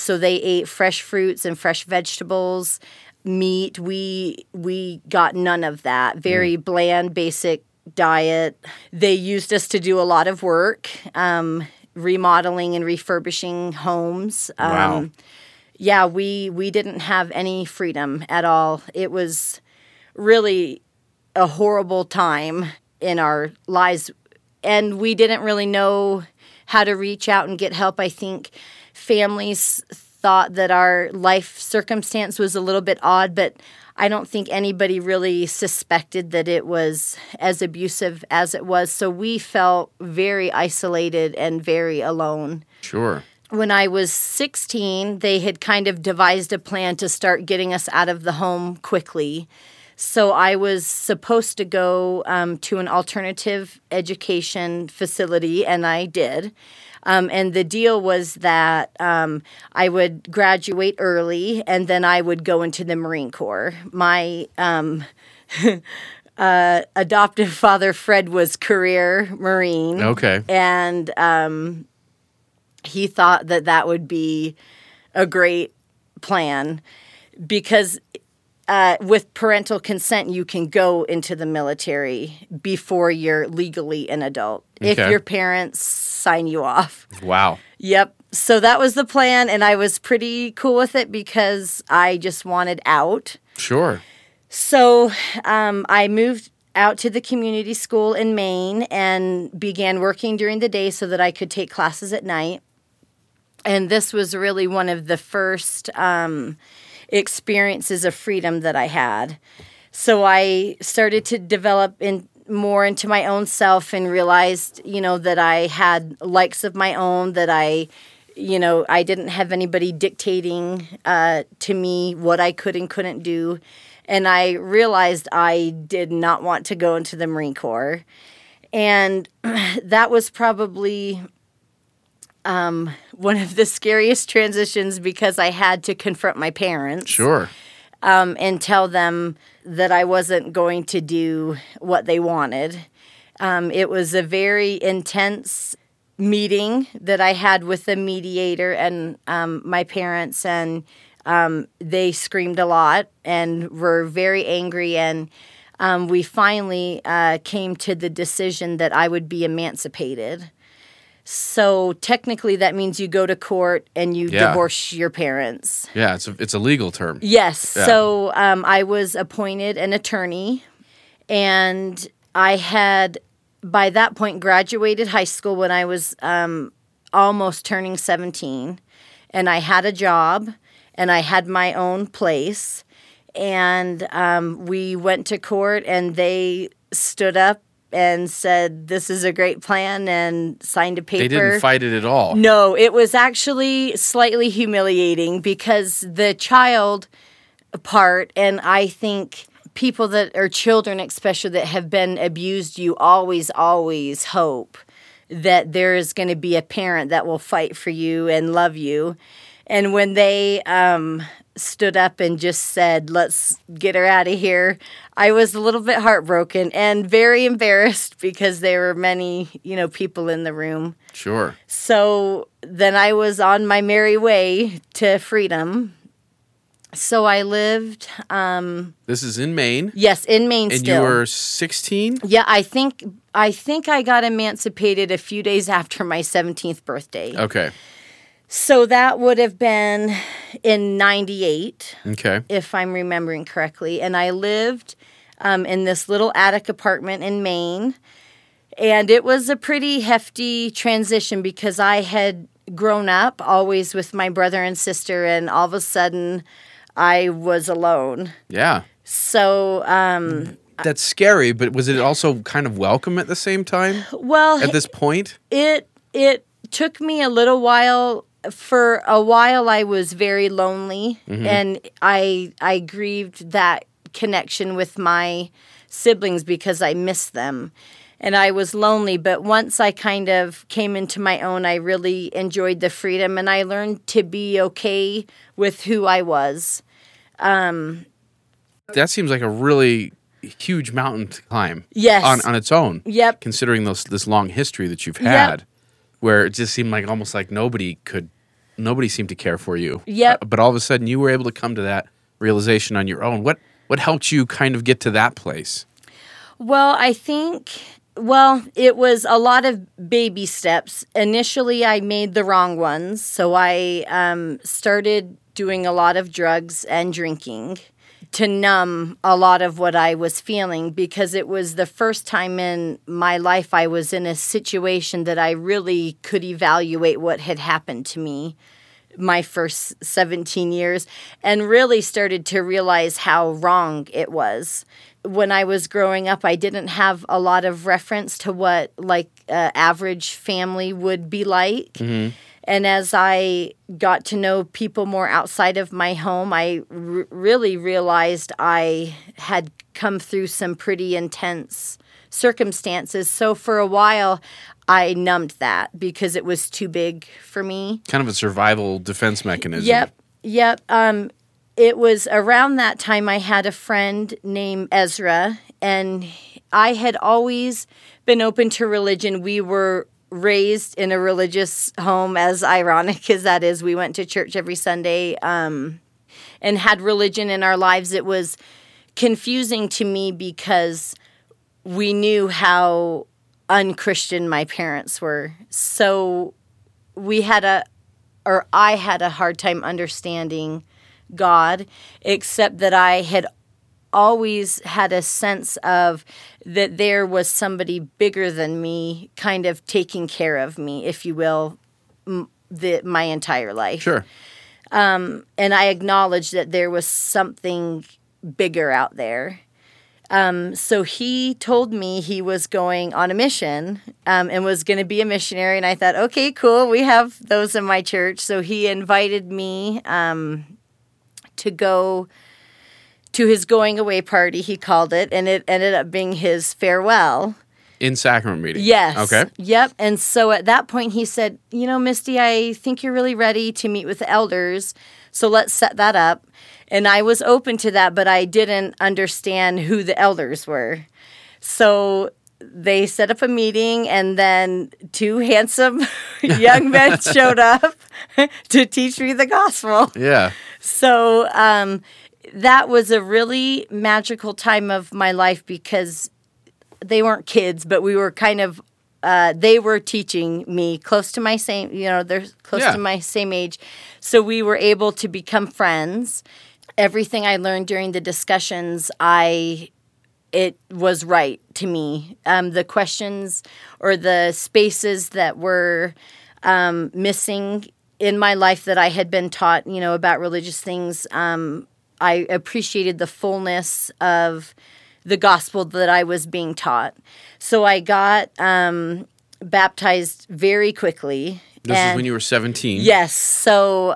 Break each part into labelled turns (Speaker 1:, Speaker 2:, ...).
Speaker 1: So they ate fresh fruits and fresh vegetables, meat. We got none of that. Very bland, basic diet. They used us to do a lot of work, remodeling and refurbishing homes.
Speaker 2: Wow.
Speaker 1: Yeah, we didn't have any freedom at all. It was really a horrible time in our lives, and we didn't really know how to reach out and get help. I think families thought that our life circumstance was a little bit odd, but I don't think anybody really suspected that it was as abusive as it was. So we felt very isolated and very alone.
Speaker 2: Sure.
Speaker 1: When I was 16, they had kind of devised a plan to start getting us out of the home quickly. So I was supposed to go to an alternative education facility, and I did. And the deal was that I would graduate early, and then I would go into the Marine Corps. My adoptive father, Fred, was career Marine.
Speaker 2: Okay.
Speaker 1: And he thought that would be a great plan because with parental consent, you can go into the military before you're legally an adult.
Speaker 2: Okay.
Speaker 1: If your parents sign you off.
Speaker 2: Wow.
Speaker 1: Yep. So that was the plan, and I was pretty cool with it because I just wanted out.
Speaker 2: Sure.
Speaker 1: So I moved out to the community school in Maine and began working during the day so that I could take classes at night. And this was really one of the first experiences of freedom that I had. So I started to develop more into my own self and realized, that I had likes of my own, that I didn't have anybody dictating to me what I could and couldn't do. And I realized I did not want to go into the Marine Corps. And that was probably one of the scariest transitions because I had to confront my parents.
Speaker 2: Sure.
Speaker 1: And tell them that I wasn't going to do what they wanted. It was a very intense meeting that I had with the mediator and my parents, and they screamed a lot and were very angry, and we finally came to the decision that I would be emancipated. So technically that means you go to court and you divorce your parents.
Speaker 2: Yeah, it's a legal term.
Speaker 1: Yes.
Speaker 2: Yeah.
Speaker 1: So I was appointed an attorney, and I had, by that point, graduated high school when I was almost turning 17, and I had a job, and I had my own place, and we went to court, and they stood up and said, this is a great plan, and signed a paper.
Speaker 2: They didn't fight it at all.
Speaker 1: No, it was actually slightly humiliating because the child part, and I think people that are children, especially that have been abused, you always, always hope that there is going to be a parent that will fight for you and love you. And when they stood up and just said, let's get her out of here, I was a little bit heartbroken and very embarrassed because there were many, people in the room.
Speaker 2: Sure.
Speaker 1: So then I was on my merry way to freedom. So I lived...
Speaker 2: this is in Maine?
Speaker 1: Yes, in Maine
Speaker 2: and
Speaker 1: still.
Speaker 2: And you were 16?
Speaker 1: Yeah, I think I got emancipated a few days after my 17th birthday.
Speaker 2: Okay.
Speaker 1: So that would have been in 98,
Speaker 2: okay,
Speaker 1: if I'm remembering correctly. And I lived in this little attic apartment in Maine. And it was a pretty hefty transition because I had grown up always with my brother and sister, and all of a sudden I was alone.
Speaker 2: Yeah.
Speaker 1: So...
Speaker 2: that's scary, but was it also kind of welcome at the same time?
Speaker 1: Well...
Speaker 2: At this point?
Speaker 1: It took me a little while. For a while, I was very lonely, and I grieved that connection with my siblings because I missed them, and I was lonely. But once I kind of came into my own, I really enjoyed the freedom, and I learned to be okay with who I was.
Speaker 2: That seems like a really huge mountain to climb.
Speaker 1: Yes.
Speaker 2: On its own.
Speaker 1: Yep.
Speaker 2: Considering this long history that you've had, where it just seemed like almost like nobody could nobody seemed to care for you.
Speaker 1: Yep.
Speaker 2: But all of a sudden, you were able to come to that realization on your own. What helped you kind of get to that place?
Speaker 1: Well, I think, it was a lot of baby steps. Initially, I made the wrong ones. So I started doing a lot of drugs and drinking to numb a lot of what I was feeling, because it was the first time in my life I was in a situation that I really could evaluate what had happened to me my first 17 years, and really started to realize how wrong it was. When I was growing up, I didn't have a lot of reference to what average family would be like. Mm-hmm. And as I got to know people more outside of my home, I really realized I had come through some pretty intense circumstances. So for a while, I numbed that because it was too big for me.
Speaker 2: Kind of a survival defense mechanism.
Speaker 1: Yep. It was around that time I had a friend named Ezra, and I had always been open to religion. We were raised in a religious home, as ironic as that is. We went to church every Sunday and had religion in our lives. It was confusing to me because we knew how unchristian my parents were. So I had a hard time understanding God, except that I had always had a sense of that there was somebody bigger than me kind of taking care of me, if you will, my entire life.
Speaker 2: Sure.
Speaker 1: And I acknowledged that there was something bigger out there. So he told me he was going on a mission and was going to be a missionary. And I thought, okay, cool. We have those in my church. So he invited me to go to his going away party, he called it, and it ended up being his farewell.
Speaker 2: In sacrament meeting?
Speaker 1: Yes.
Speaker 2: Okay.
Speaker 1: Yep. And so at that point he said, Misty, I think you're really ready to meet with the elders, so let's set that up. And I was open to that, but I didn't understand who the elders were. So they set up a meeting, and then two handsome young men showed up to teach me the gospel.
Speaker 2: Yeah.
Speaker 1: So that was a really magical time of my life because they weren't kids, but we were kind of, they were teaching me close to my same, they're close to my same age. So we were able to become friends. Everything I learned during the discussions, it was right to me. The questions or the spaces that were missing in my life that I had been taught, about religious things, I appreciated the fullness of the gospel that I was being taught. So I got baptized very quickly.
Speaker 2: This is when you were 17?
Speaker 1: Yes. So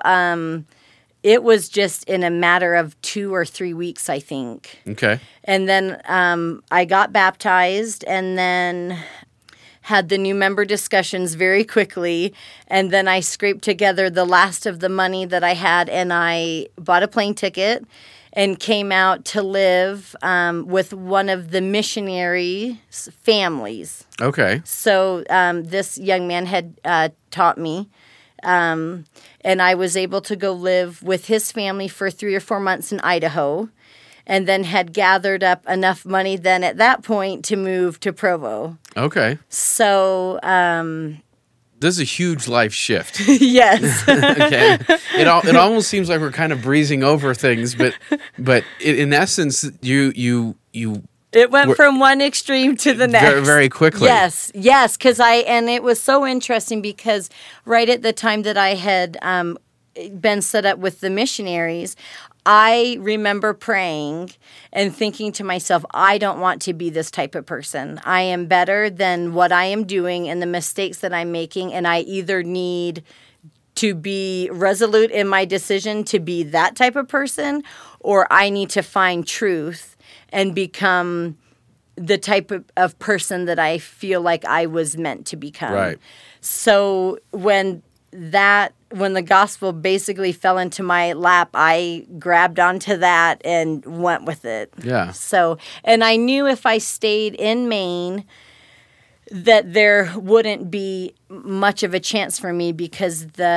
Speaker 1: it was just in a matter of 2 or 3 weeks, I think.
Speaker 2: Okay.
Speaker 1: And then I got baptized and then had the new member discussions very quickly. And then I scraped together the last of the money that I had, and I bought a plane ticket and came out to live with one of the missionary families.
Speaker 2: Okay.
Speaker 1: So this young man had taught me, and I was able to go live with his family for 3 or 4 months in Idaho, and then had gathered up enough money then at that point to move to Provo.
Speaker 2: Okay.
Speaker 1: So
Speaker 2: this is a huge life shift.
Speaker 1: Yes.
Speaker 2: Okay. It almost seems like we're kind of breezing over things, but in essence, you
Speaker 1: it went from one extreme to the next.
Speaker 2: Very, very quickly.
Speaker 1: Yes, because and it was so interesting because right at the time that I had been set up with the missionaries, I remember praying and thinking to myself, I don't want to be this type of person. I am better than what I am doing and the mistakes that I'm making, and I either need to be resolute in my decision to be that type of person, or I need to find truth and become the type of person that I feel like I was meant to become.
Speaker 2: Right.
Speaker 1: So when the gospel basically fell into my lap, I grabbed onto that and went with it.
Speaker 2: Yeah.
Speaker 1: So, and I knew if I stayed in Maine that there wouldn't be much of a chance for me because the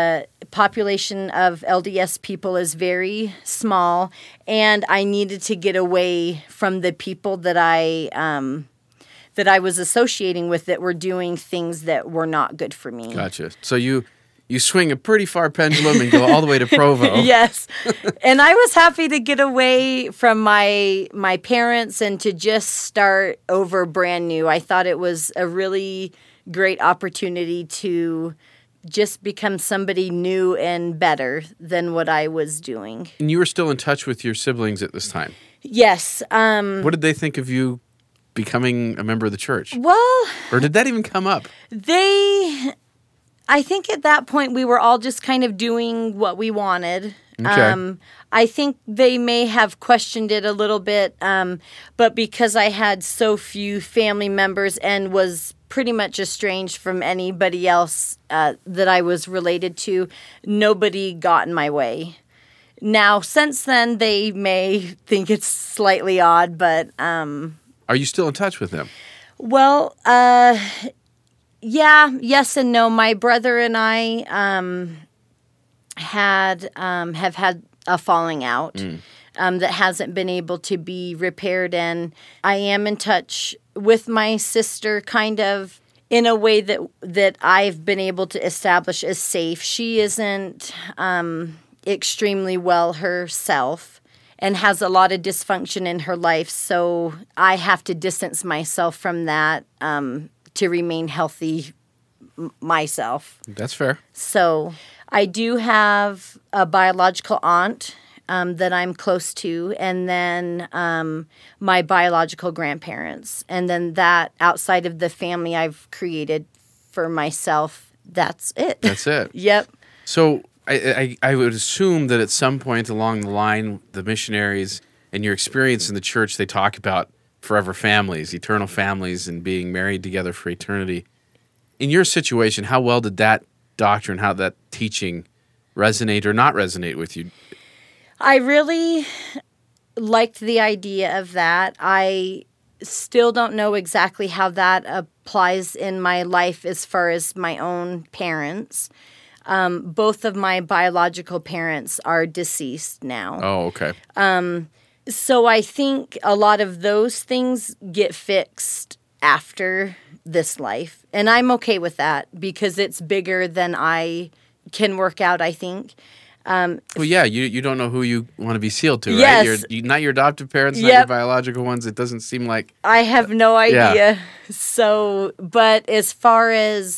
Speaker 1: population of LDS people is very small, and I needed to get away from the people that I was associating with that were doing things that were not good for me.
Speaker 2: Gotcha. So you swing a pretty far pendulum and go all the way to Provo.
Speaker 1: Yes. And I was happy to get away from my parents and to just start over brand new. I thought it was a really great opportunity to just become somebody new and better than what I was doing.
Speaker 2: And you were still in touch with your siblings at this time.
Speaker 1: Yes.
Speaker 2: What did they think of you becoming a member of the church?
Speaker 1: Well,
Speaker 2: Or did that even come up?
Speaker 1: I think at that point we were all just kind of doing what we wanted.
Speaker 2: Okay.
Speaker 1: I think they may have questioned it a little bit, but because I had so few family members and was pretty much estranged from anybody else that I was related to, nobody got in my way. Now, since then, they may think it's slightly odd, but...
Speaker 2: Are you still in touch with them?
Speaker 1: Well, yeah, yes and no. My brother and I have had a falling out that hasn't been able to be repaired, and I am in touch with my sister kind of in a way that I've been able to establish as safe. She isn't extremely well herself and has a lot of dysfunction in her life, so I have to distance myself from that to remain healthy myself.
Speaker 2: That's fair.
Speaker 1: So I do have a biological aunt that I'm close to, and then my biological grandparents. And then that, outside of the family I've created for myself, that's it.
Speaker 2: That's it.
Speaker 1: Yep.
Speaker 2: So I would assume that at some point along the line, the missionaries and your experience in the church, they talk about forever families, eternal families, and being married together for eternity. In your situation, how well did that doctrine, how that teaching resonate or not resonate with you?
Speaker 1: I really liked the idea of that. I still don't know exactly how that applies in my life as far as my own parents. Both of my biological parents are deceased now.
Speaker 2: Oh, okay.
Speaker 1: So I think a lot of those things get fixed after this life. And I'm okay with that because it's bigger than I can work out, I think.
Speaker 2: Well, yeah, you don't know who you want to be sealed to,
Speaker 1: yes.
Speaker 2: right? You're not your adopted parents, not
Speaker 1: Yep.
Speaker 2: your biological ones. It doesn't seem like...
Speaker 1: I have no idea.
Speaker 2: Yeah.
Speaker 1: So, but as far as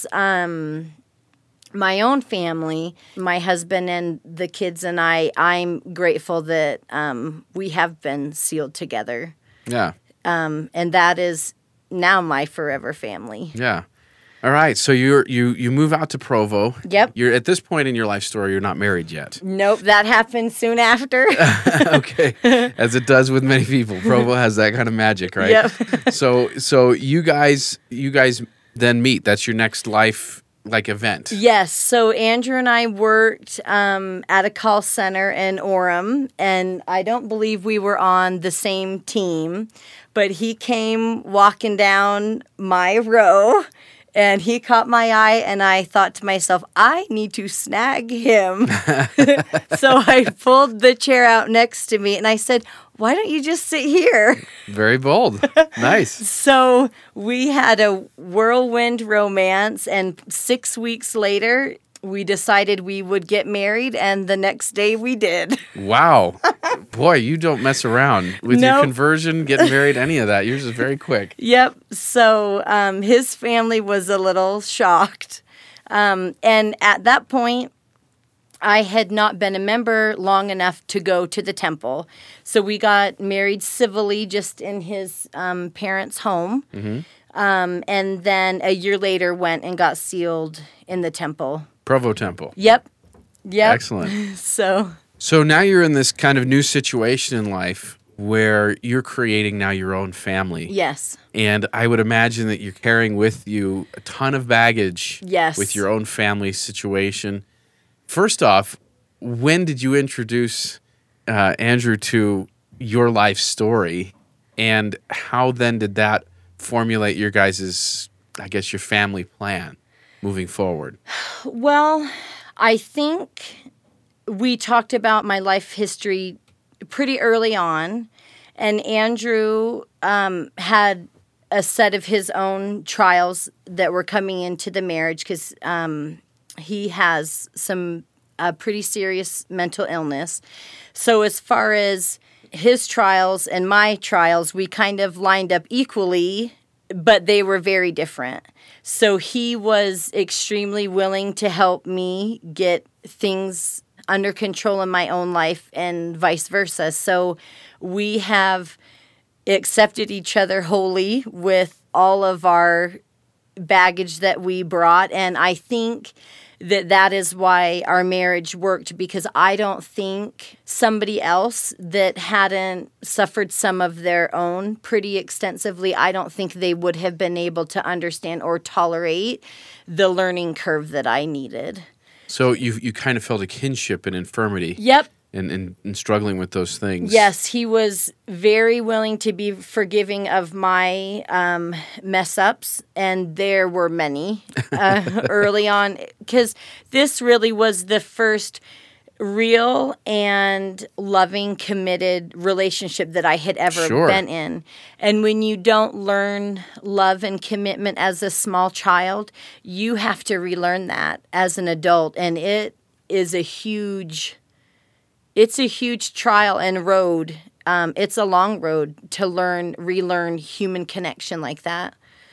Speaker 1: my own family, my husband and the kids and I'm grateful that we have been sealed together.
Speaker 2: Yeah.
Speaker 1: And that is now my forever family.
Speaker 2: Yeah. All right. So you move out to Provo.
Speaker 1: Yep.
Speaker 2: You're at this point in your life story, you're not married yet.
Speaker 1: Nope, that happened soon after.
Speaker 2: Okay. As it does with many people. Provo has that kind of magic, right?
Speaker 1: Yep.
Speaker 2: So you guys then meet. That's your next life like event.
Speaker 1: Yes. So Andrew and I worked at a call center in Orem, and I don't believe we were on the same team, but he came walking down my row. And he caught my eye, and I thought to myself, I need to snag him. So I pulled the chair out next to me, and I said, why don't you just sit here?
Speaker 2: Very bold. Nice.
Speaker 1: So we had a whirlwind romance, and 6 weeks later, we decided we would get married, and the next day we did.
Speaker 2: Wow. Boy, you don't mess around with your
Speaker 1: Nope.
Speaker 2: conversion, getting married, any of that. Yours is very quick.
Speaker 1: Yep. So his family was a little shocked. And at that point, I had not been a member long enough to go to the temple. So we got married civilly just in his parents' home.
Speaker 2: Mm-hmm.
Speaker 1: And then a year later went and got sealed in the temple.
Speaker 2: Provo Temple.
Speaker 1: Yep.
Speaker 2: Excellent.
Speaker 1: So
Speaker 2: now you're in this kind of new situation in life where you're creating now your own family.
Speaker 1: yes.
Speaker 2: And I would imagine that you're carrying with you a ton of baggage
Speaker 1: Yes.
Speaker 2: with your own family situation. First off, when did you introduce Andrew to your life story? And how then did that formulate your guys' your family plan moving forward?
Speaker 1: Well, I think we talked about my life history pretty early on, and Andrew had a set of his own trials that were coming into the marriage because he has some pretty serious mental illness. So as far as his trials and my trials, we kind of lined up equally, but they were very different. So he was extremely willing to help me get things under control in my own life and vice versa. So we have accepted each other wholly with all of our baggage that we brought. And I think that is why our marriage worked, because I don't think somebody else that hadn't suffered some of their own pretty extensively, I don't think they would have been able to understand or tolerate the learning curve that I needed.
Speaker 2: So you kind of felt a kinship and infirmity.
Speaker 1: Yep.
Speaker 2: And struggling with those things.
Speaker 1: Yes, he was very willing to be forgiving of my mess ups, and there were many early on, because this really was the first real and loving, committed relationship that I had ever been in. And when you don't learn love and commitment as a small child, you have to relearn that as an adult, and it is a huge... It's a huge trial and road. It's a long road to relearn human connection like that.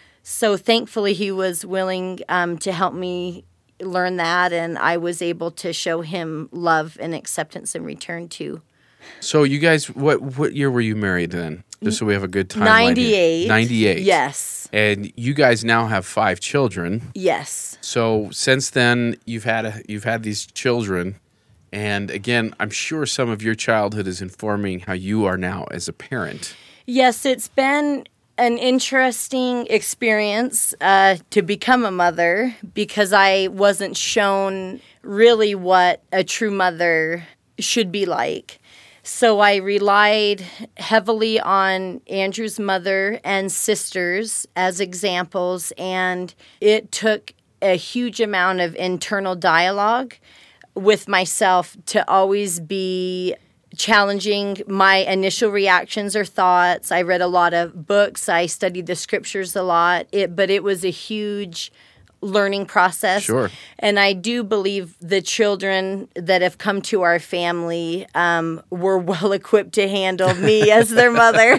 Speaker 1: So thankfully, he was willing to help me learn that, and I was able to show him love and acceptance in return too.
Speaker 2: So you guys, what year were you married then? Just so we have a good timeline.
Speaker 1: 98.
Speaker 2: 98.
Speaker 1: Yes.
Speaker 2: And you guys now have 5 children.
Speaker 1: Yes.
Speaker 2: So since then, you've had these children. And again, I'm sure some of your childhood is informing how you are now as a parent.
Speaker 1: Yes, it's been an interesting experience to become a mother, because I wasn't shown really what a true mother should be like. So I relied heavily on Andrew's mother and sisters as examples, and it took a huge amount of internal dialogue with myself to always be challenging my initial reactions or thoughts. I read a lot of books. I studied the scriptures a lot. But it was a huge learning process.
Speaker 2: Sure. And
Speaker 1: I do believe the children that have come to our family were well equipped to handle me as their mother.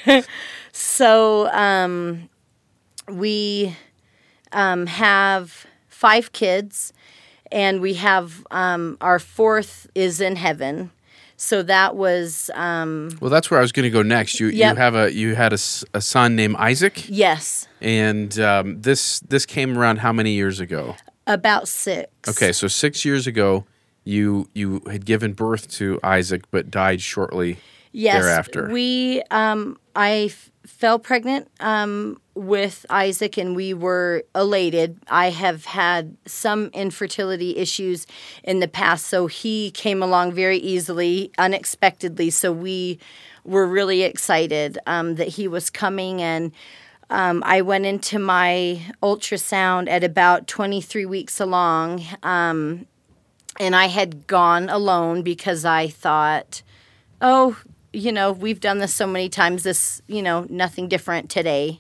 Speaker 1: So we have 5 kids. And we have our 4th is in heaven, so that was. Well,
Speaker 2: that's where I was going to go next. You had a son named Isaac.
Speaker 1: Yes.
Speaker 2: And this came around how many years ago?
Speaker 1: About 6.
Speaker 2: Okay, so 6 years ago, you had given birth to Isaac, but died shortly thereafter.
Speaker 1: I fell pregnant with Isaac, and we were elated. I have had some infertility issues in the past, so he came along very easily, unexpectedly. So we were really excited that he was coming, and I went into my ultrasound at about 23 weeks along, and I had gone alone because I thought, we've done this so many times, nothing different today.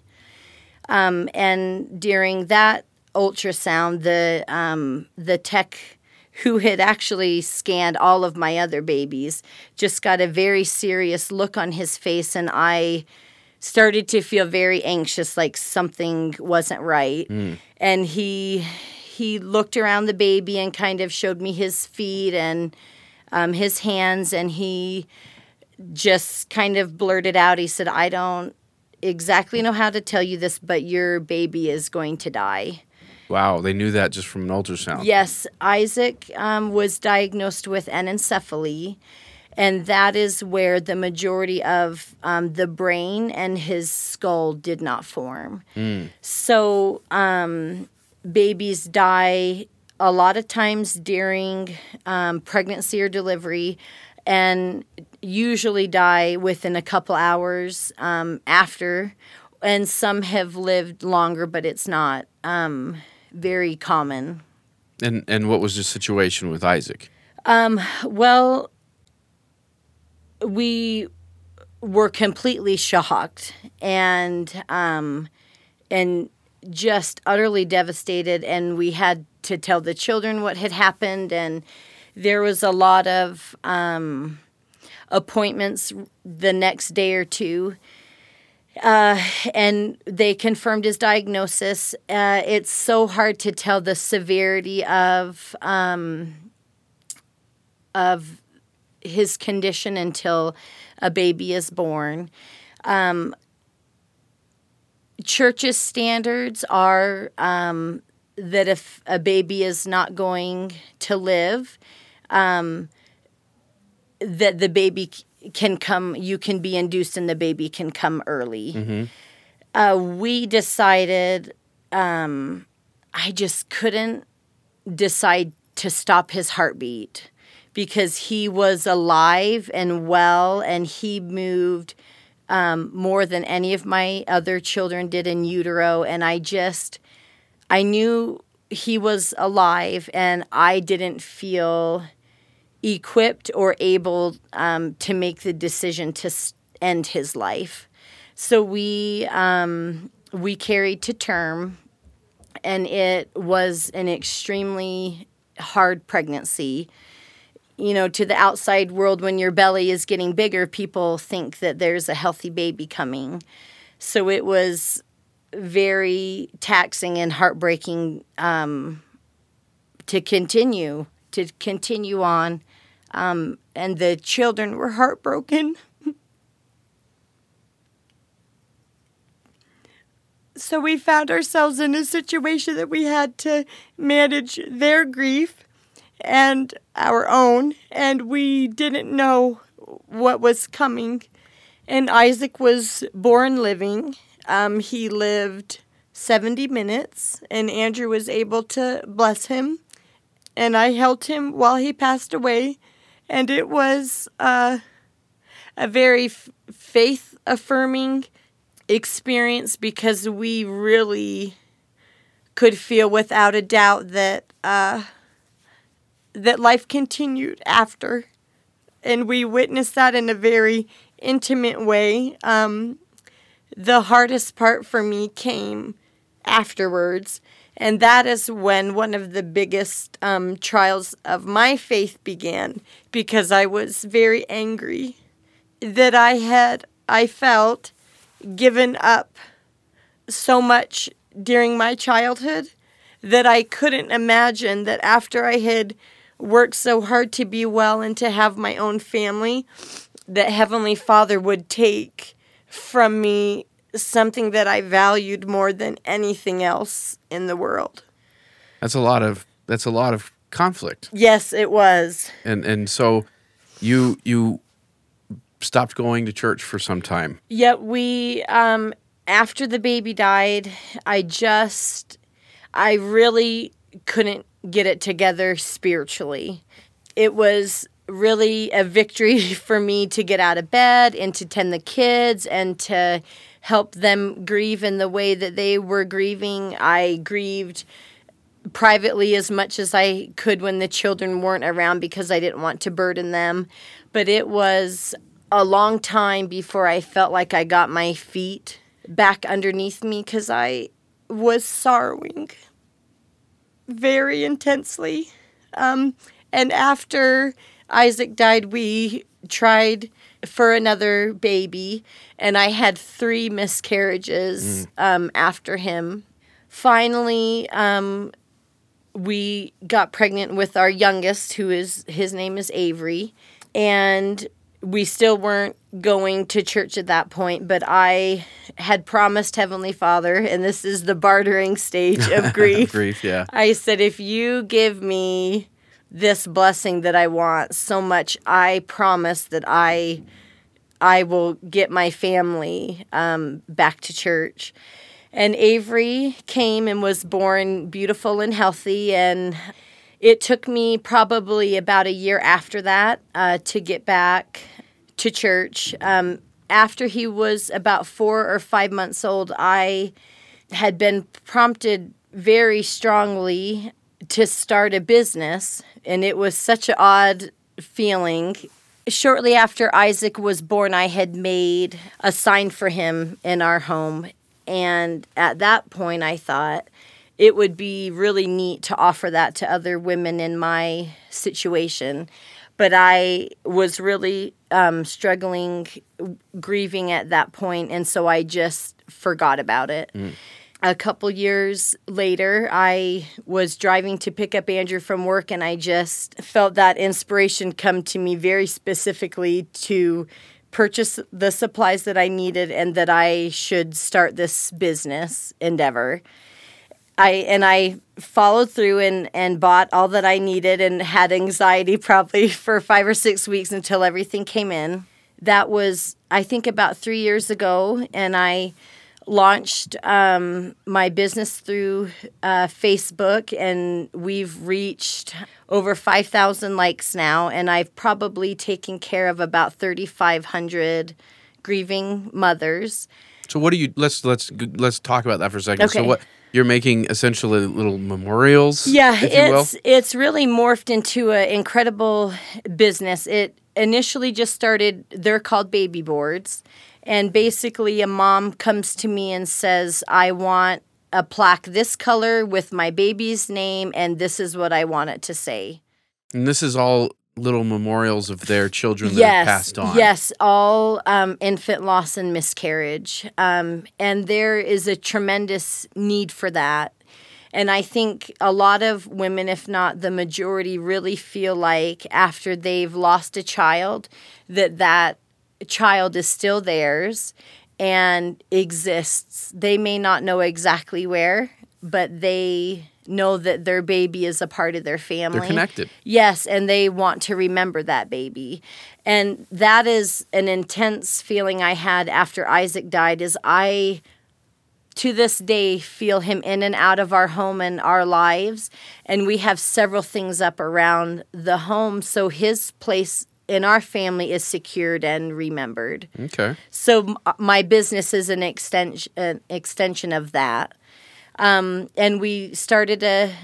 Speaker 1: And during that ultrasound, the tech who had actually scanned all of my other babies just got a very serious look on his face, and I started to feel very anxious, like something wasn't right. And he looked around the baby and kind of showed me his feet and his hands, and he just kind of blurted out. He said, "I don't exactly know how to tell you this, but your baby is going to die."
Speaker 2: Wow, they knew that just from an ultrasound.
Speaker 1: Yes, Isaac was diagnosed with anencephaly, and that is where the majority of the brain and his skull did not form. So babies die a lot of times during pregnancy or delivery, and usually die within a couple hours after. And some have lived longer, but it's not very common.
Speaker 2: And what was the situation with Isaac?
Speaker 1: Well, we were completely shocked and just utterly devastated, and we had to tell the children what had happened, and there was a lot of appointments the next day or two, and they confirmed his diagnosis. It's so hard to tell the severity of his condition until a baby is born. Church's standards are that if a baby is not going to live, that the baby can come, you can be induced and the baby can come early.
Speaker 2: Mm-hmm.
Speaker 1: We decided, I just couldn't decide to stop his heartbeat because he was alive and well, and he moved more than any of my other children did in utero. And I knew he was alive, and I didn't feel equipped or able to make the decision to end his life. So we carried to term, and it was an extremely hard pregnancy. You know, to the outside world, when your belly is getting bigger, people think that there's a healthy baby coming. So it was very taxing and heartbreaking to continue on. And the children were heartbroken. So we found ourselves in a situation that we had to manage their grief and our own, and we didn't know what was coming. And Isaac was born living. He lived 70 minutes, and Andrew was able to bless him. And I held him while he passed away, and it was a very faith-affirming experience because we really could feel without a doubt that that life continued after, and we witnessed that in a very intimate way. The hardest part for me came afterwards, and that is when one of the biggest trials of my faith began, because I was very angry that I felt given up so much during my childhood that I couldn't imagine that after I had worked so hard to be well and to have my own family, that Heavenly Father would take from me something that I valued more than anything else in the world.
Speaker 2: That's a lot of conflict.
Speaker 1: Yes, it was.
Speaker 2: And so you stopped going to church for some time.
Speaker 1: Yeah, we after the baby died, I really couldn't get it together spiritually. It was really a victory for me to get out of bed and to tend the kids and to help them grieve in the way that they were grieving. I grieved privately as much as I could when the children weren't around because I didn't want to burden them. But it was a long time before I felt like I got my feet back underneath me because I was sorrowing very intensely. And after Isaac died, we tried for another baby, and I had 3 miscarriages after him. Finally, we got pregnant with our youngest, his name is Avery, and we still weren't going to church at that point, but I had promised Heavenly Father, and this is the bartering stage of grief.
Speaker 2: Grief, yeah.
Speaker 1: I said, if you give me this blessing that I want so much, I promise that I will get my family back to church. And Avery came and was born beautiful and healthy, and it took me probably about a year after that to get back to church. After he was about 4 or 5 months old, I had been prompted very strongly to start a business, and it was such an odd feeling. Shortly after Isaac was born, I had made a sign for him in our home. And at that point, I thought it would be really neat to offer that to other women in my situation. But I was really struggling, grieving at that point, and so I just forgot about it. A couple years later, I was driving to pick up Andrew from work, and I just felt that inspiration come to me very specifically to purchase the supplies that I needed and that I should start this business endeavor. I followed through and bought all that I needed and had anxiety probably for 5 or 6 weeks until everything came in. That was, I think, about 3 years ago, and I launched my business through Facebook, and we've reached over 5,000 likes now, and I've probably taken care of about 3,500 grieving mothers.
Speaker 2: So what do you? Let's talk about that for a second.
Speaker 1: Okay.
Speaker 2: So what you're making essentially little memorials?
Speaker 1: Yeah,
Speaker 2: if you will?
Speaker 1: it's really morphed into an incredible business. It initially just started. They're called baby boards. And basically, a mom comes to me and says, I want a plaque this color with my baby's name, and this is what I want it to say.
Speaker 2: And this is all little memorials of their children that have passed on.
Speaker 1: Yes, all infant loss and miscarriage. And there is a tremendous need for that. And I think a lot of women, if not the majority, really feel like after they've lost a child, that child is still theirs and exists. They may not know exactly where, but they know that their baby is a part of their family.
Speaker 2: They're connected.
Speaker 1: Yes, and they want to remember that baby. And that is an intense feeling I had after Isaac died, is I, to this day, feel him in and out of our home and our lives. And we have several things up around the home, so his place in our family is secured and remembered.
Speaker 2: Okay.
Speaker 1: So my business is an extension of that. And we started a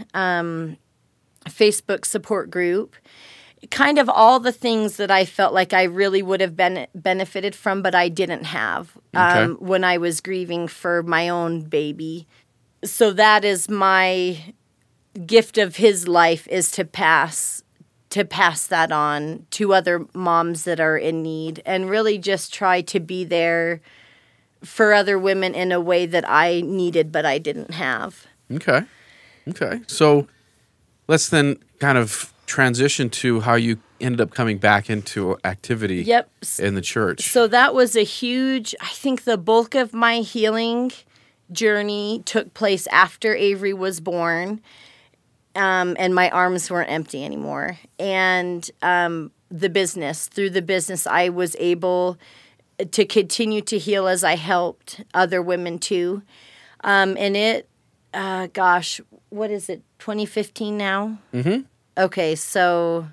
Speaker 1: Facebook support group. Kind of all the things that I felt like I really would have benefited from, but I didn't have when I was grieving for my own baby. So that is my gift of his life, is to pass that on to other moms that are in need, and really just try to be there for other women in a way that I needed but I didn't have.
Speaker 2: Okay. So let's then kind of transition to how you ended up coming back into activity in the church.
Speaker 1: So that was a huge, I think the bulk of my healing journey took place after Avery was born. And my arms weren't empty anymore. And through the business, I was able to continue to heal as I helped other women too. And it, what is it, 2015 now? Mm-hmm. Okay, so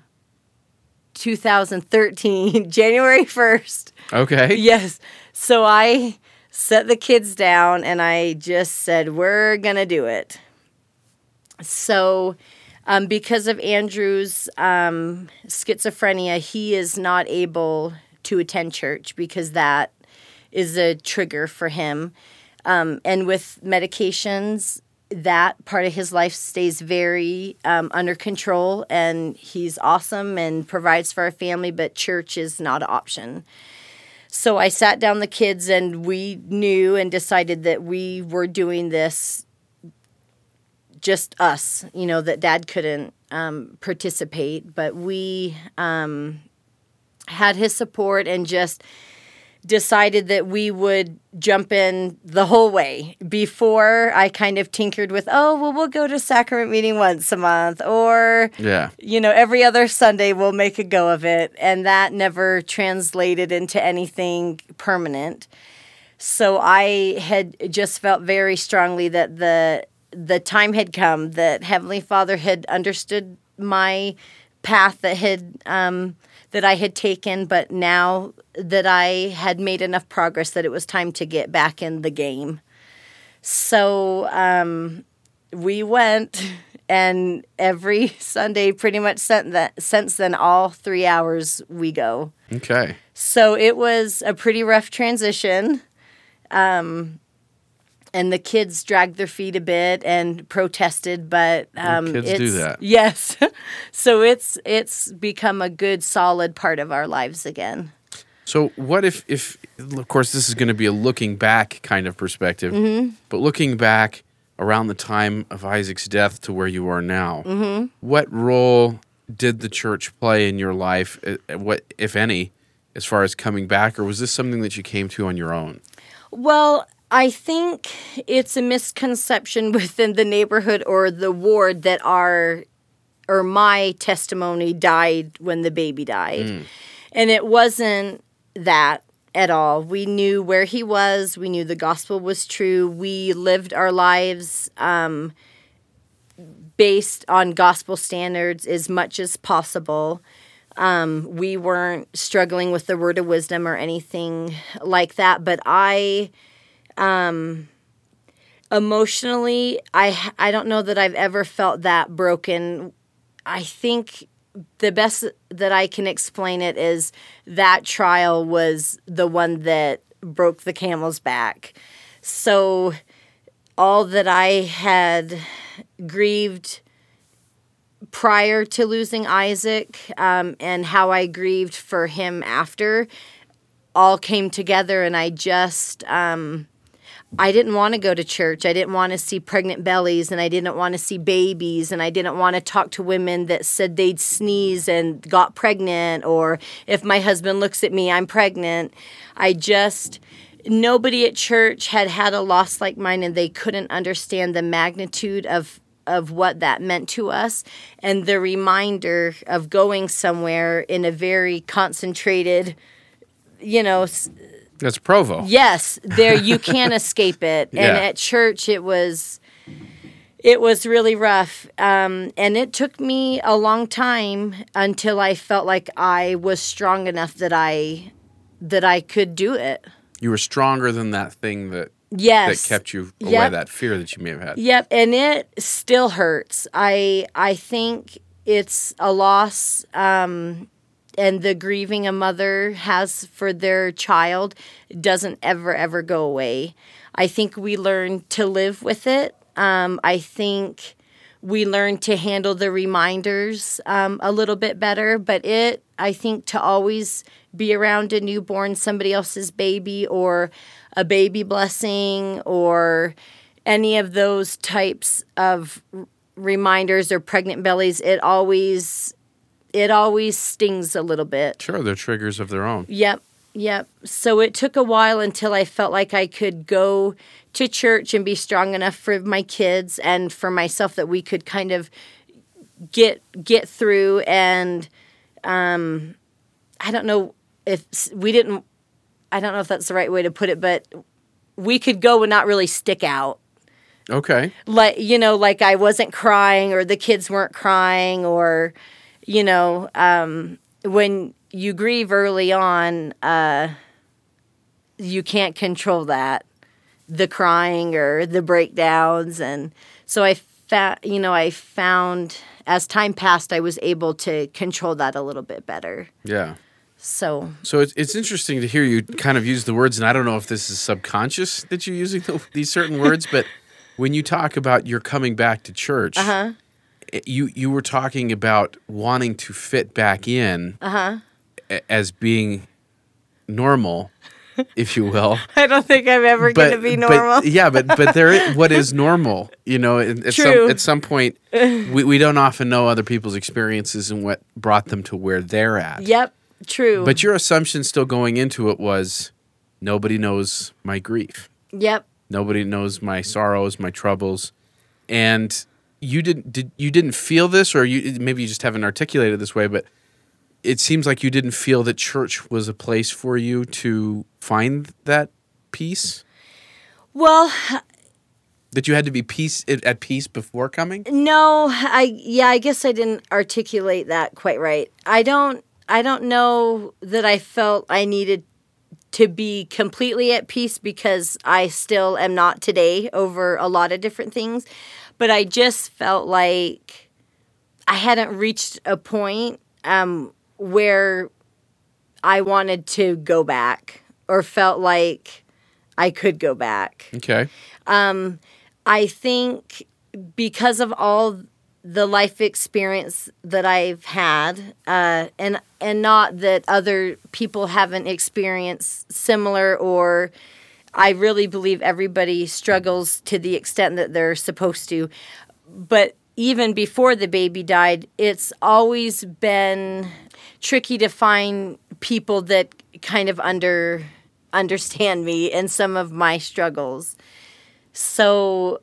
Speaker 1: 2013, January 1st.
Speaker 2: Okay.
Speaker 1: Yes. So I set the kids down and I just said, we're going to do it. So, because of Andrew's schizophrenia, he is not able to attend church because that is a trigger for him. And with medications, that part of his life stays very under control, and he's awesome and provides for our family, but church is not an option. So I sat down the kids, and we knew and decided that we were doing this just us, that Dad couldn't participate, but we had his support and just decided that we would jump in the whole way. Before, I kind of tinkered with, we'll go to sacrament meeting once a month, or, every other Sunday we'll make a go of it, and that never translated into anything permanent. So I had just felt very strongly that the time had come, that Heavenly Father had understood my path that I had taken, but now that I had made enough progress that it was time to get back in the game. So we went, And every Sunday, pretty much since then, all 3 hours we go.
Speaker 2: Okay.
Speaker 1: So it was a pretty rough transition. And the kids dragged their feet a bit and protested, but
Speaker 2: Kids do that.
Speaker 1: Yes. So it's become a good, solid part of our lives again.
Speaker 2: So what if of course, this is going to be a looking back kind of perspective, but looking back around the time of Isaac's death to where you are now, what role did the church play in your life, what, if any, as far as coming back, or was this something that you came to on your own?
Speaker 1: Well, I think it's a misconception within the neighborhood or the ward that my testimony died when the baby died. And it wasn't that at all. We knew where he was. We knew the gospel was true. We lived our lives based on gospel standards as much as possible. We weren't struggling with the word of wisdom or anything like that. But emotionally, I don't know that I've ever felt that broken. I think the best that I can explain it is that trial was the one that broke the camel's back. So all that I had grieved prior to losing Isaac, and how I grieved for him after, all came together, and I just I didn't want to go to church. I didn't want to see pregnant bellies, and I didn't want to see babies, and I didn't want to talk to women that said they'd sneeze and got pregnant, or if my husband looks at me, I'm pregnant. Nobody at church had a loss like mine, and they couldn't understand the magnitude of what that meant to us, and the reminder of going somewhere in a very concentrated,
Speaker 2: That's Provo.
Speaker 1: Yes, there you can't escape it.
Speaker 2: Yeah.
Speaker 1: And at church, it was really rough, and it took me a long time until I felt like I was strong enough that I could do it.
Speaker 2: You were stronger than that thing that
Speaker 1: Yes,
Speaker 2: kept you away,
Speaker 1: Yep.
Speaker 2: that fear that you may have had.
Speaker 1: Yep, and it still hurts. I think it's a loss. And the grieving a mother has for their child doesn't ever go away. I think we learn to live with it. I think we learn to handle the reminders a little bit better. But I think to always be around a newborn, somebody else's baby, or a baby blessing, or any of those types of reminders or pregnant bellies, it always stings a little bit.
Speaker 2: Sure, they're triggers of their own.
Speaker 1: Yep. So it took a while until I felt like I could go to church and be strong enough for my kids and for myself that we could kind of get through. And I don't know if that's the right way to put it, but we could go and not really stick out.
Speaker 2: Okay.
Speaker 1: Like I wasn't crying, or the kids weren't crying, or when you grieve early on, you can't control that, the crying or the breakdowns. And so I found as time passed, I was able to control that a little bit better.
Speaker 2: Yeah.
Speaker 1: So
Speaker 2: it's interesting to hear you kind of use the words, and I don't know if this is subconscious that you're using these certain words, but when you talk about your coming back to church, you were talking about wanting to fit back in as being normal, if you will.
Speaker 1: I don't think I'm ever going to be normal.
Speaker 2: But what is normal? At some point, we don't often know other people's experiences and what brought them to where they're at.
Speaker 1: Yep, true.
Speaker 2: But your assumption still going into it was, nobody knows my grief.
Speaker 1: Yep.
Speaker 2: Nobody knows my sorrows, my troubles, and you didn't feel this, or maybe you just haven't articulated it this way, but it seems like you didn't feel that church was a place for you to find that peace? Well, that you had to be at peace before coming?
Speaker 1: No, I guess I didn't articulate that quite right. I don't know that I felt I needed to be completely at peace, because I still am not today over a lot of different things. but I just felt like I hadn't reached a point where I wanted to go back or felt like I could go back.
Speaker 2: Okay.
Speaker 1: I think because of all the life experience that I've had, and not that other people haven't experienced similar, or I really believe everybody struggles to the extent that they're supposed to. But even before the baby died, it's always been tricky to find people that kind of understand me and some of my struggles. So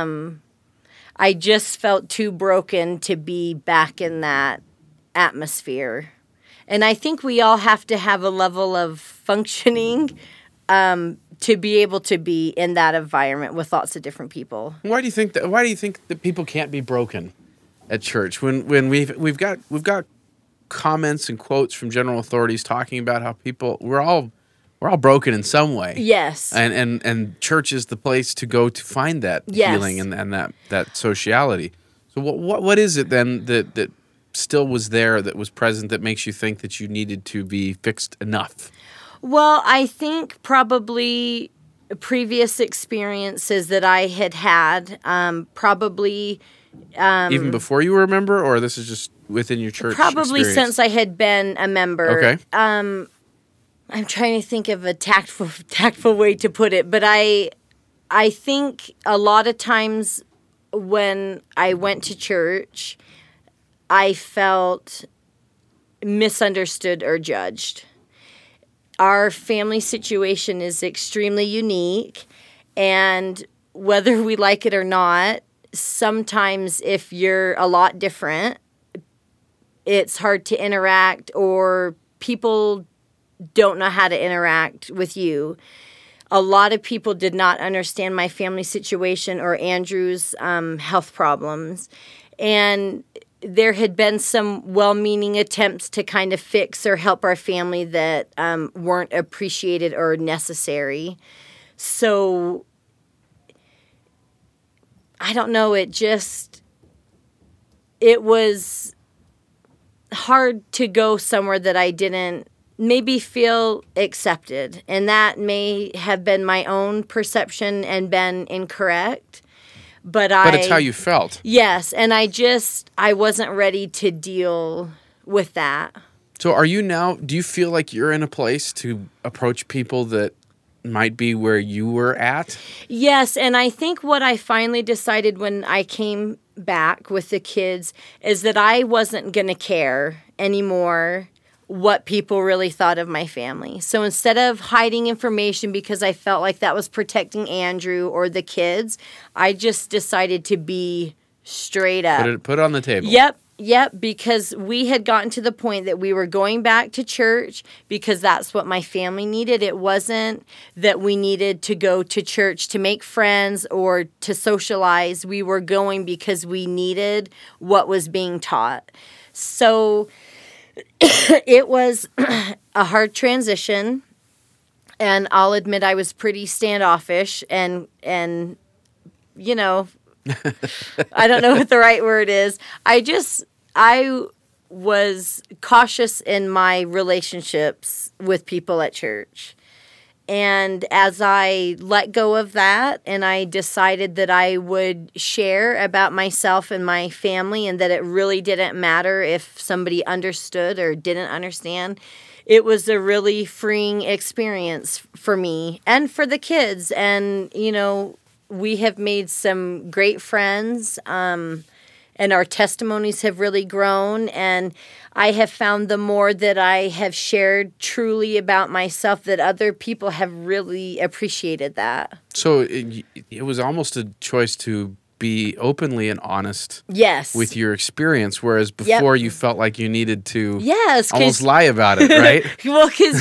Speaker 1: I just felt too broken to be back in that atmosphere. And I think we all have to have a level of functioning to be able to be in that environment with lots of different people.
Speaker 2: Why do you think that people can't be broken at church when we've got comments and quotes from general authorities talking about how we're all broken in some way.
Speaker 1: Yes.
Speaker 2: And church is the place to go to find that healing and that sociality. So what is it then that still was there, that was present, that makes you think that you needed to be fixed enough?
Speaker 1: Well, I think probably previous experiences that I had, probably...
Speaker 2: even before you were a member, or this is just within your church
Speaker 1: Probably
Speaker 2: experience?
Speaker 1: Since I had been a member.
Speaker 2: Okay.
Speaker 1: I'm trying to think of a tactful way to put it, but I think a lot of times when I went to church, I felt misunderstood or judged. Our family situation is extremely unique, and whether we like it or not, sometimes if you're a lot different, it's hard to interact, or people don't know how to interact with you. A lot of people did not understand my family situation or Andrew's health problems. And there had been some well-meaning attempts to kind of fix or help our family that weren't appreciated or necessary. So I don't know, it was hard to go somewhere that I didn't maybe feel accepted. And that may have been my own perception and been incorrect. But
Speaker 2: it's how you felt.
Speaker 1: Yes, and I wasn't ready to deal with that.
Speaker 2: So are you now, do you feel like you're in a place to approach people that might be where you were at?
Speaker 1: Yes, and I think what I finally decided when I came back with the kids is that I wasn't going to care anymore what people really thought of my family. So instead of hiding information because I felt like that was protecting Andrew or the kids, I just decided to be straight up.
Speaker 2: Put it on the table.
Speaker 1: Yep, because we had gotten to the point that we were going back to church because that's what my family needed. It wasn't that we needed to go to church to make friends or to socialize. We were going because we needed what was being taught. So it was a hard transition, and I'll admit I was pretty standoffish and you know, I don't know what the right word is. I was cautious in my relationships with people at church. And as I let go of that and I decided that I would share about myself and my family and that it really didn't matter if somebody understood or didn't understand, it was a really freeing experience for me and for the kids. And, you know, we have made some great friends, and our testimonies have really grown. And I have found the more that I have shared truly about myself, that other people have really appreciated that.
Speaker 2: So it was almost a choice to be openly and honest with your experience, whereas before you felt like you needed to almost lie about it, right?
Speaker 1: Well, because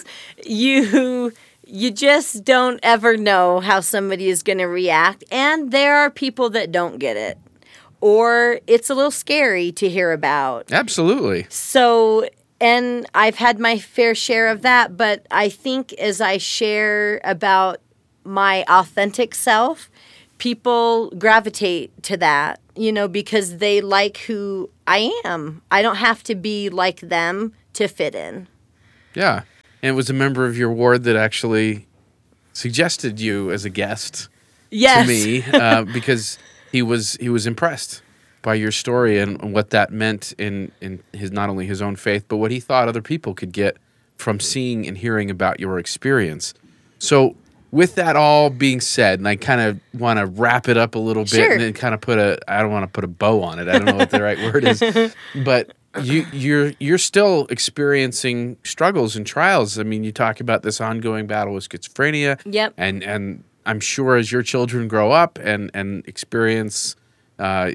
Speaker 1: you just don't ever know how somebody is going to react. And there are people that don't get it. Or it's a little scary to hear about.
Speaker 2: Absolutely.
Speaker 1: So, and I've had my fair share of that, but I think as I share about my authentic self, people gravitate to that, because they like who I am. I don't have to be like them to fit in.
Speaker 2: Yeah. And it was a member of your ward that actually suggested you as a guest
Speaker 1: Yes.
Speaker 2: to me because he was impressed by your story and what that meant in his not only his own faith, but what he thought other people could get from seeing and hearing about your experience. So with that all being said, and I kind of want to wrap it up a little bit
Speaker 1: Sure.
Speaker 2: and then kind of I don't want to put a bow on it. I don't know what the right word is, but you're still experiencing struggles and trials. I mean, you talk about this ongoing battle with schizophrenia.
Speaker 1: Yep.
Speaker 2: And I'm sure as your children grow up and experience, the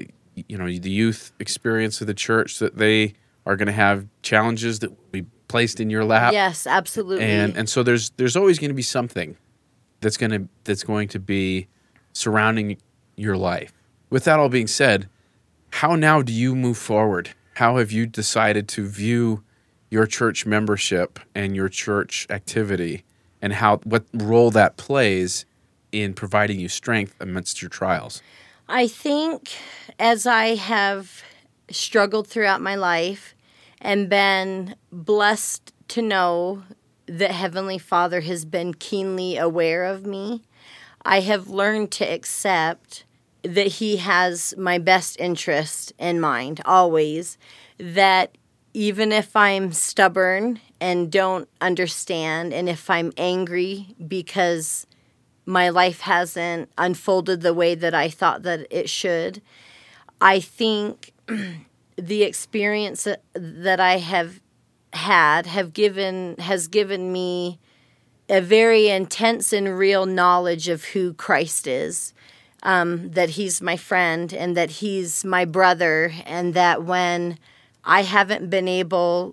Speaker 2: youth experience of the church, that they are going to have challenges that will be placed in your lap.
Speaker 1: Yes, absolutely.
Speaker 2: And so there's always going to be something that's going to be surrounding your life. With that all being said, how now do you move forward? How have you decided to view your church membership and your church activity, and what role that plays in providing you strength amidst your trials?
Speaker 1: I think as I have struggled throughout my life and been blessed to know that Heavenly Father has been keenly aware of me, I have learned to accept that He has my best interest in mind, always. That even if I'm stubborn and don't understand, and if I'm angry because my life hasn't unfolded the way that I thought that it should, I think the experience that I have had has given me a very intense and real knowledge of who Christ is, that He's my friend and that He's my brother, and that when I haven't been able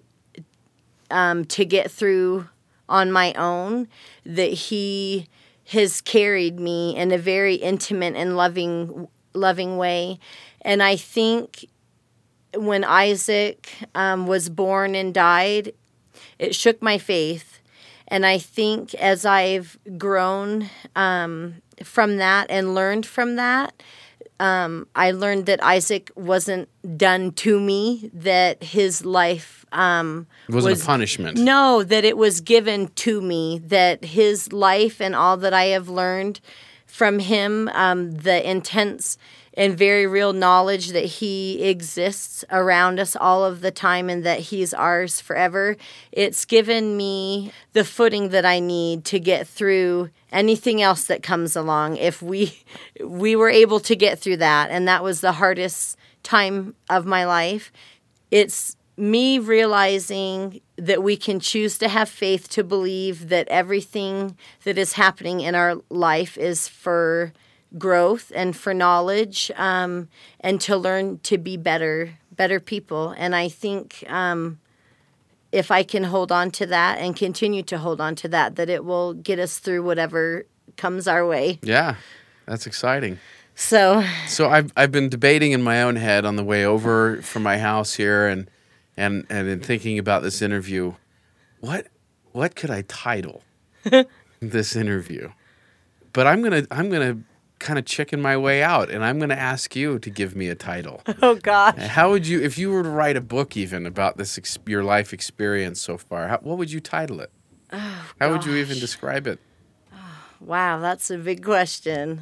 Speaker 1: to get through on my own, that He has carried me in a very intimate and loving way. And I think when Isaac was born and died, it shook my faith. And I think as I've grown from that and learned from that, I learned that Isaac wasn't done to me, that his life
Speaker 2: was a punishment.
Speaker 1: No, that it was given to me, that his life and all that I have learned from him, the intense and very real knowledge that He exists around us all of the time and that He's ours forever, it's given me the footing that I need to get through anything else that comes along. If we were able to get through that, and that was the hardest time of my life, it's me realizing that we can choose to have faith to believe that everything that is happening in our life is for growth and for knowledge, and to learn to be better people. And I think if I can hold on to that and continue to hold on to that it will get us through whatever comes our way.
Speaker 2: Yeah, that's exciting.
Speaker 1: So
Speaker 2: I've been debating in my own head on the way over from my house here, and in thinking about this interview, what could I title this interview? But I'm gonna kind of chicken my way out, and I'm gonna ask you to give me a title.
Speaker 1: Oh gosh.
Speaker 2: How would you, if you were to write a book even about this your life experience so far, what would you title it?
Speaker 1: Oh,
Speaker 2: how would you even describe it?
Speaker 1: Wow, that's a big question.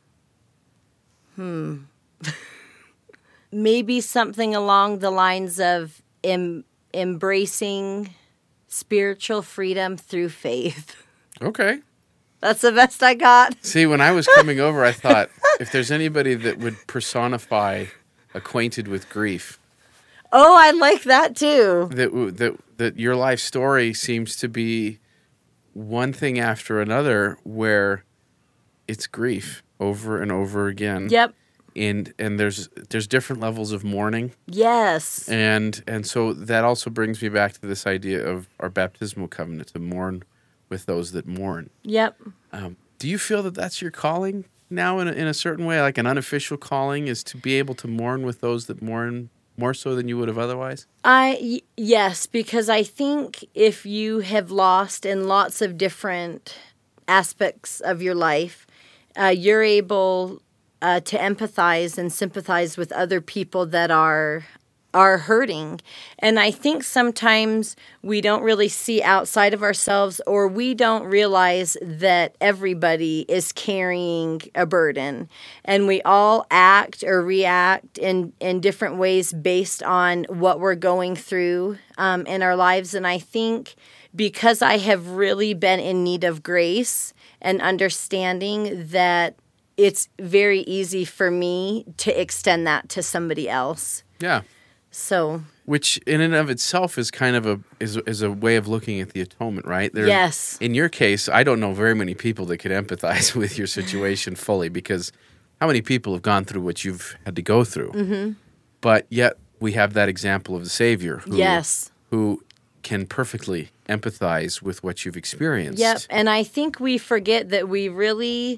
Speaker 1: Maybe something along the lines of embracing spiritual freedom through faith.
Speaker 2: Okay.
Speaker 1: That's the best I got.
Speaker 2: See, when I was coming over, I thought, if there's anybody that would personify acquainted with grief.
Speaker 1: Oh, I like that too.
Speaker 2: That your life story seems to be one thing after another where it's grief over and over again.
Speaker 1: Yep.
Speaker 2: And there's different levels of mourning.
Speaker 1: Yes.
Speaker 2: And so that also brings me back to this idea of our baptismal covenant, to mourn with those that mourn.
Speaker 1: Yep.
Speaker 2: Do you feel that that's your calling now in a certain way, like an unofficial calling is to be able to mourn with those that mourn more so than you would have otherwise?
Speaker 1: Yes, because I think if you have lost in lots of different aspects of your life, you're able to empathize and sympathize with other people that are hurting. And I think sometimes we don't really see outside of ourselves, or we don't realize that everybody is carrying a burden. And we all act or react in different ways based on what we're going through in our lives. And I think because I have really been in need of grace and understanding, that it's very easy for me to extend that to somebody else.
Speaker 2: Yeah.
Speaker 1: So,
Speaker 2: which in and of itself is kind of is a way of looking at the atonement, right?
Speaker 1: Yes.
Speaker 2: In your case, I don't know very many people that could empathize with your situation fully, because how many people have gone through what you've had to go through? Mm-hmm. But yet we have that example of the Savior who can perfectly empathize with what you've experienced.
Speaker 1: Yep, and I think we forget that we really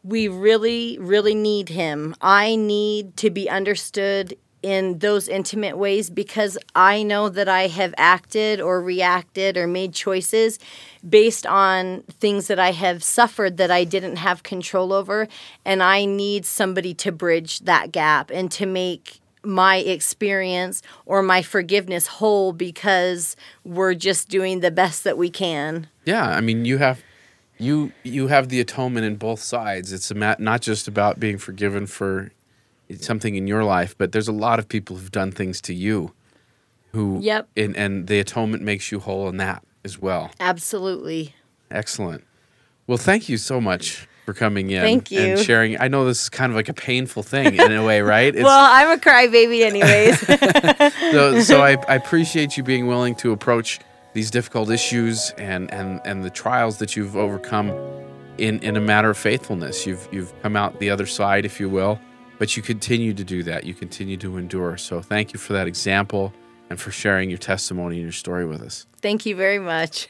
Speaker 1: need Him. I need to be understood in those intimate ways, because I know that I have acted or reacted or made choices based on things that I have suffered that I didn't have control over, and I need somebody to bridge that gap and to make my experience or my forgiveness whole, because we're just doing the best that we can.
Speaker 2: Yeah, I mean, you have the atonement in both sides. It's not just about being forgiven for something in your life, but there's a lot of people who've done things to you who, and the atonement makes you whole in that as well.
Speaker 1: Absolutely.
Speaker 2: Excellent. Well, thank you so much for coming in.
Speaker 1: Thank you.
Speaker 2: And sharing. I know this is kind of like a painful thing in a way, right?
Speaker 1: Well, I'm a crybaby anyways.
Speaker 2: So I appreciate you being willing to approach these difficult issues and the trials that you've overcome in a matter of faithfulness. You've come out the other side, if you will. But you continue to do that. You continue to endure. So thank you for that example and for sharing your testimony and your story with us.
Speaker 1: Thank you very much.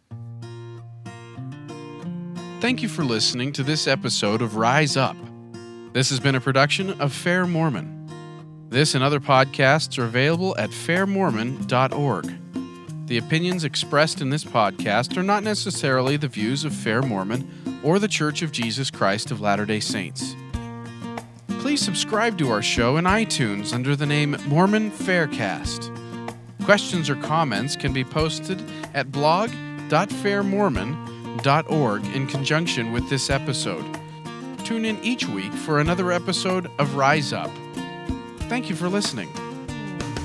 Speaker 2: Thank you for listening to this episode of Rise Up. This has been a production of Fair Mormon. This and other podcasts are available at fairmormon.org. The opinions expressed in this podcast are not necessarily the views of Fair Mormon or the Church of Jesus Christ of Latter-day Saints. Please subscribe to our show in iTunes under the name Mormon Faircast. Questions or comments can be posted at blog.fairmormon.org in conjunction with this episode. Tune in each week for another episode of Rise Up. Thank you for listening.